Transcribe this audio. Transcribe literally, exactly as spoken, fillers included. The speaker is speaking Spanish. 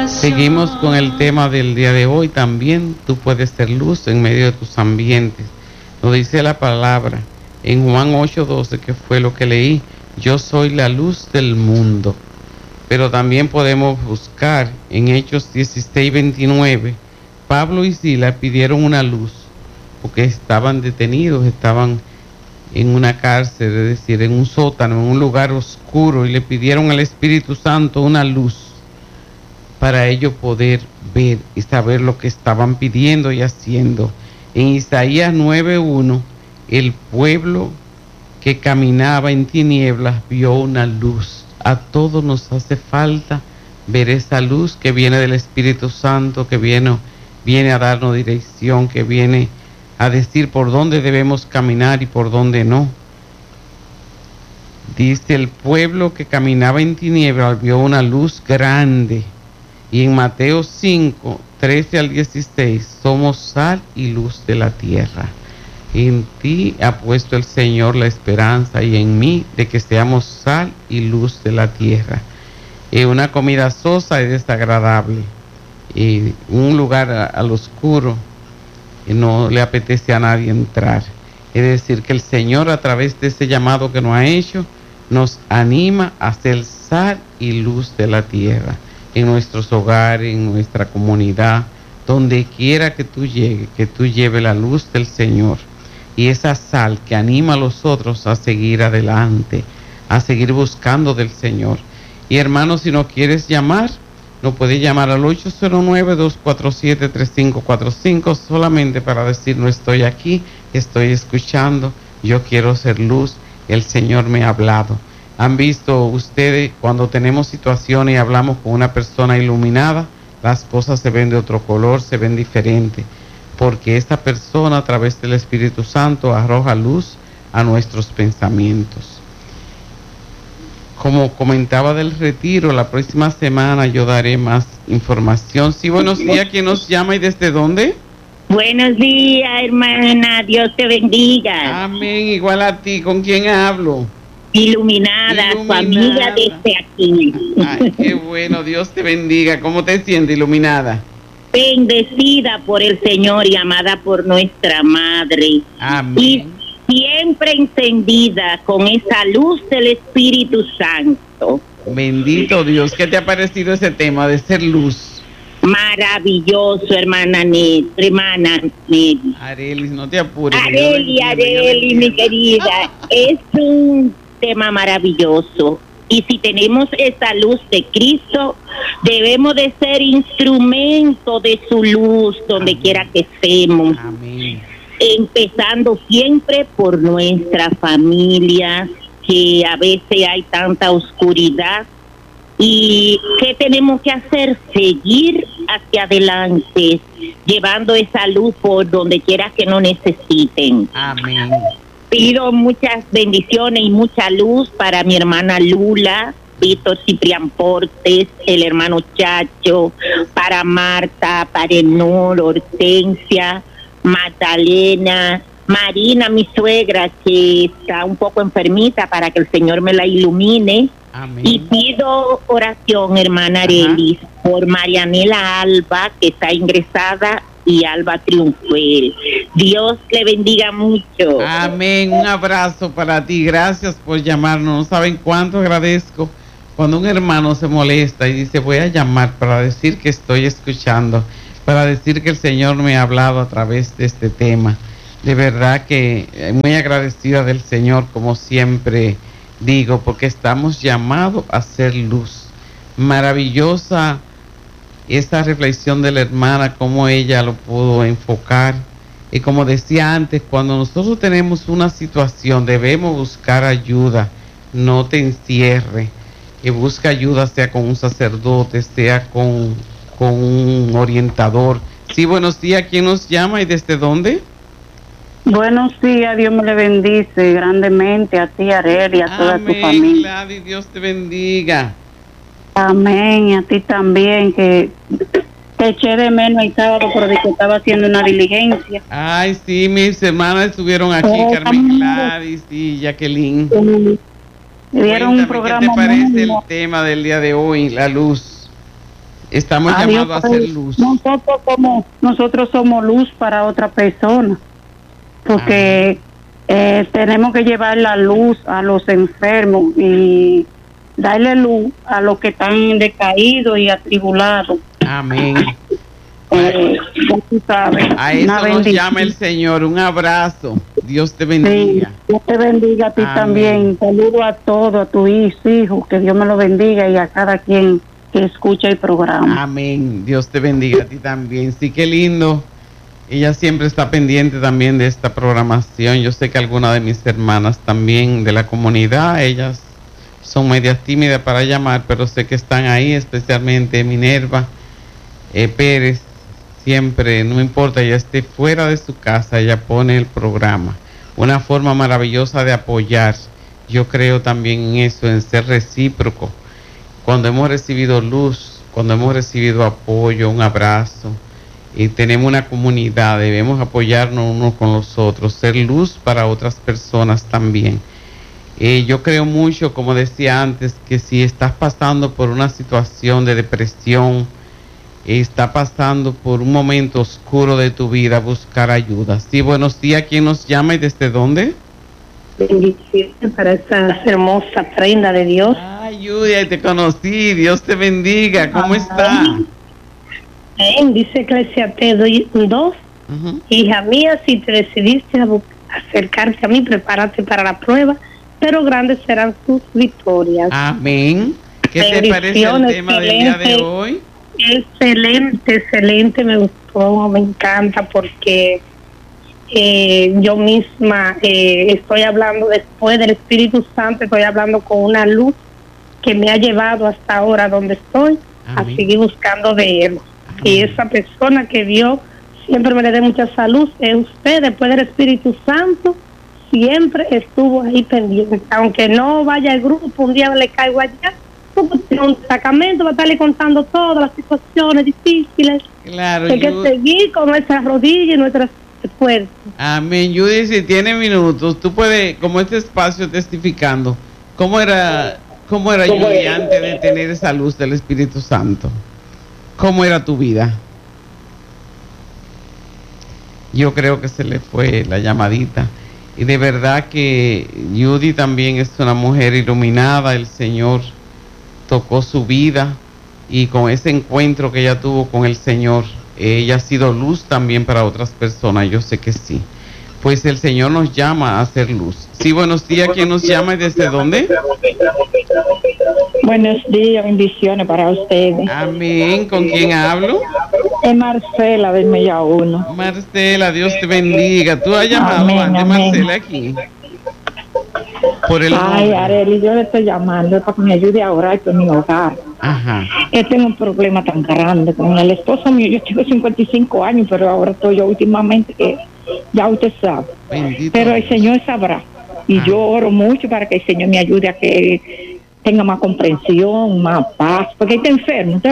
Seguimos con el tema del día de hoy. También tú puedes ser luz en medio de tus ambientes. Nos dice la palabra en Juan ocho doce, que fue lo que leí: yo soy la luz del mundo. Pero también podemos buscar en Hechos dieciséis veintinueve. Pablo y Silas pidieron una luz porque estaban detenidos, estaban en una cárcel, es decir, en un sótano, en un lugar oscuro, y le pidieron al Espíritu Santo una luz para ellos poder ver y saber lo que estaban pidiendo y haciendo. En Isaías nueve uno, el pueblo que caminaba en tinieblas vio una luz. A todos nos hace falta ver esa luz que viene del Espíritu Santo, que viene, viene a darnos dirección, que viene a decir por dónde debemos caminar y por dónde no. Dice: el pueblo que caminaba en tinieblas vio una luz grande. Y en Mateo cinco, trece al dieciséis, somos sal y luz de la tierra. En ti ha puesto el Señor la esperanza, y en mí de que seamos sal y luz de la tierra. Eh, una comida sosa es desagradable. Y un lugar a, al oscuro y no le apetece a nadie entrar. Es decir, que el Señor, a través de ese llamado que nos ha hecho, nos anima a ser sal y luz de la tierra. En nuestros hogares, en nuestra comunidad, donde quiera que tú llegues, que tú lleves la luz del Señor y esa sal que anima a los otros a seguir adelante, a seguir buscando del Señor. Y hermanos, si no quieres llamar, no puedes llamar al ocho cero nueve, dos cuatro siete, tres cinco cuatro cinco solamente para decir: no estoy aquí, estoy escuchando, yo quiero ser luz, el Señor me ha hablado. ¿Han visto ustedes cuando tenemos situaciones y hablamos con una persona iluminada? Las cosas se ven de otro color, se ven diferentes, porque esta persona, a través del Espíritu Santo, arroja luz a nuestros pensamientos. Como comentaba del retiro, la próxima semana yo daré más información. Sí, buenos días. ¿Quién nos llama y desde dónde? Buenos días, hermana. Dios te bendiga. Amén. Igual a ti. ¿Con quién hablo? Iluminada, Iluminada. Familia desde aquí. Ay, qué bueno, Dios te bendiga. ¿Cómo te sientes, iluminada? Bendecida por el Señor y amada por nuestra Madre. Amén. Y siempre encendida con esa luz del Espíritu Santo. Bendito Dios. ¿Qué te ha parecido ese tema de ser luz? Maravilloso, hermana Ned, hermana Ned. Arelis, no te apures. Areli, Areli, mi querida, es un tema maravilloso. Y si tenemos esa luz de Cristo, debemos de ser instrumento de su luz donde Amén. Quiera que estemos. Amén. Empezando siempre por nuestra familia, que a veces hay tanta oscuridad. ¿Y qué tenemos que hacer? Seguir hacia adelante, llevando esa luz por donde quiera que nos necesiten. Amén. Pido muchas bendiciones y mucha luz para mi hermana Lula, Víctor Ciprián Portes, el hermano Chacho, para Marta, para Enor, Hortensia, Magdalena, Marina, mi suegra, que está un poco enfermita, para que el Señor me la ilumine. Amén. Y pido oración, hermana Arelis, por Marianela Alba, que está ingresada, y Alba Triunfel. Dios le bendiga mucho. Amén. Un abrazo para ti. Gracias por llamarnos. No saben cuánto agradezco cuando un hermano se molesta y dice: voy a llamar para decir que estoy escuchando, para decir que el Señor me ha hablado a través de este tema. De verdad que muy agradecida del Señor, como siempre digo, porque estamos llamados a ser luz. Maravillosa esta reflexión de la hermana, cómo ella lo pudo enfocar. Y como decía antes, cuando nosotros tenemos una situación, debemos buscar ayuda. No te encierres, y busca ayuda, sea con un sacerdote, sea con, con un orientador. Sí, buenos días. ¿Quién nos llama y desde dónde? Buenos días, Dios me le bendice grandemente a ti, Arel, y a Amén, toda tu familia. Gladys, Dios te bendiga. Amén, y a ti también, que te eché de menos el sábado porque estaba haciendo una diligencia. Ay, sí, mis hermanas estuvieron aquí, oh, Carmen, Gladys y Jacqueline. Sí. Dieron un programa. ¿Qué te parece el tema del día de hoy, la luz? Estamos Adiós, llamados a pues, hacer luz. Nosotros, como, nosotros somos luz para otra persona, porque eh, tenemos que llevar la luz a los enfermos y darle luz a los que están decaídos y atribulados. Amén. Eh, ya tú sabes, A eso una nos bendición. llama el Señor. Un abrazo. Dios te bendiga. Sí, Dios te bendiga a ti Amén. también. Saludo a todos, a tu hijo, que Dios me lo bendiga y a cada quien que escucha el programa. Amén. Dios te bendiga a ti también. Sí, qué lindo. Ella siempre está pendiente también de esta programación. Yo sé que algunas de mis hermanas también de la comunidad, ellas son medias tímidas para llamar, pero sé que están ahí, especialmente Minerva eh, Pérez. Siempre, no importa, ella esté fuera de su casa, ella pone el programa. Una forma maravillosa de apoyar. Yo creo también en eso, en ser recíproco. Cuando hemos recibido luz, cuando hemos recibido apoyo, un abrazo, y tenemos una comunidad, debemos apoyarnos unos con los otros, ser luz para otras personas también. Eh, yo creo mucho, como decía antes, que si estás pasando por una situación de depresión, está pasando por un momento oscuro de tu vida, buscar ayuda. Sí, buenos días. ¿Quién nos llama y desde dónde? Bendiciones para esta hermosa prenda de Dios. Ay, Judy, te conocí. Dios te bendiga. ¿Cómo Ay. está? Bien, dice Eclesiastés dos, Uh-huh. hija mía, si te decidiste a bu- acercarte a mí, prepárate para la prueba, pero grandes serán tus victorias. Amén. ¿Qué te parece el Bendiciones, tema del día de excelente. hoy? Excelente, excelente, me gustó, me encanta porque eh, yo misma eh, estoy hablando después del Espíritu Santo, estoy hablando con una luz que me ha llevado hasta ahora donde estoy, Amén. a seguir buscando de Él. Amén. Y esa persona que Dios siempre me le dé mucha salud es usted, después del Espíritu Santo, siempre estuvo ahí pendiente. Aunque no vaya al grupo, un día le caigo allá, pues, tiene un sacramento, va a estarle contando todas las situaciones difíciles. Claro, Hay que Judy. seguir con nuestras rodillas y nuestras fuerzas. Amén. Judy, si tiene minutos, tú puedes, como este espacio testificando, ¿cómo era, cómo era Judy antes de tener esa luz del Espíritu Santo? ¿Cómo era tu vida? Yo creo que se le fue la llamadita. Y de verdad que Judy también es una mujer iluminada. El Señor tocó su vida y con ese encuentro que ella tuvo con el Señor, ella ha sido luz también para otras personas. Yo sé que sí. Pues el Señor nos llama a hacer luz. Sí, buenos días. ¿Quién nos llama y desde dónde? Buenos días, bendiciones para ustedes. Amén. ¿Con quién hablo? Es Marcela del Mella uno. Marcela, Dios te bendiga. ¿Tú has llamado Amén, antes, amén. Marcela, aquí? Por el Ay, nombre. Arely, yo le estoy llamando para que me ayude a orar por mi hogar. Ajá. Que tengo un problema tan grande con el esposo mío. Yo tengo cincuenta y cinco años, pero ahora estoy yo últimamente que ya usted sabe. Bendito. Pero el Señor sabrá. Y Ah. yo oro mucho para que el Señor me ayude a que tenga más comprensión, más paz, porque está enfermo.